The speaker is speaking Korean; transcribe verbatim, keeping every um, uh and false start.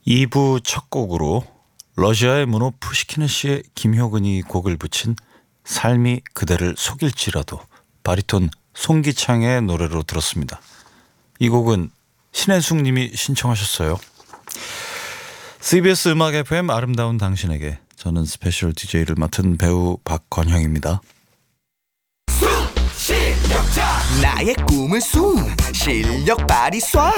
이 부 첫 곡으로 러시아의 문호 푸시키네 씨의 김효근이 곡을 붙인 삶이 그대를 속일지라도 바리톤 송기창의 노래로 들었습니다. 이 곡은 신혜숙 님이 신청하셨어요. 씨비에스 음악 에프엠 아름다운 당신에게, 저는 스페셜 디제이를 맡은 배우 박건형입니다. 나의 꿈은 숨 실력 발휘 쏴